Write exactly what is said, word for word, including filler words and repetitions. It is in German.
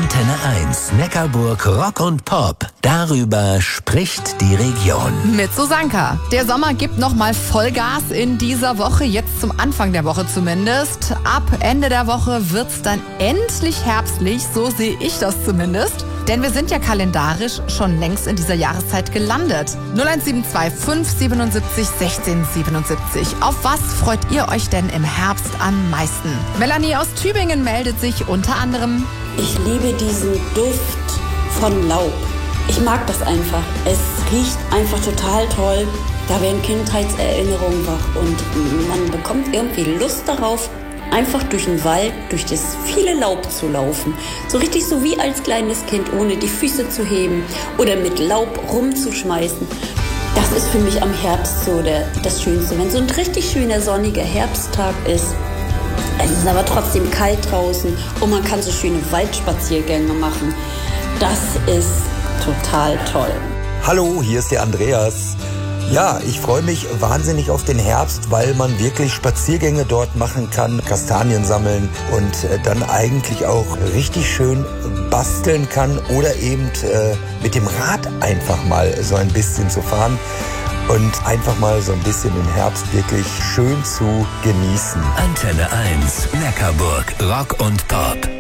Antenne eins, Neckarburg Rock und Pop. Darüber spricht die Region. Mit Susanka. Der Sommer gibt nochmal Vollgas in dieser Woche, jetzt zum Anfang der Woche zumindest. Ab Ende der Woche wird's dann endlich herbstlich, so sehe ich das zumindest. Denn wir sind ja kalendarisch schon längst in dieser Jahreszeit gelandet. null eins sieben zwei fünf siebenundsiebzig sechzehn siebenundsiebzig. Auf was freut ihr euch denn im Herbst am meisten? Melanie aus Tübingen meldet sich unter anderem. Ich liebe diesen Duft von Laub. Ich mag das einfach. Es riecht einfach total toll. Da werden Kindheitserinnerungen wach und man bekommt irgendwie Lust darauf, einfach durch den Wald, durch das viele Laub zu laufen. So richtig so wie als kleines Kind, ohne die Füße zu heben oder mit Laub rumzuschmeißen. Das ist für mich am Herbst so der, das Schönste. Wenn so ein richtig schöner sonniger Herbsttag ist, es ist aber trotzdem kalt draußen und man kann so schöne Waldspaziergänge machen. Das ist total toll. Hallo, hier ist der Andreas. Ja, ich freue mich wahnsinnig auf den Herbst, weil man wirklich Spaziergänge dort machen kann, Kastanien sammeln und dann eigentlich auch richtig schön basteln kann oder eben äh, mit dem Rad einfach mal so ein bisschen zu fahren und einfach mal so ein bisschen den Herbst wirklich schön zu genießen. Antenne eins, Neckarburg Rock und Pop.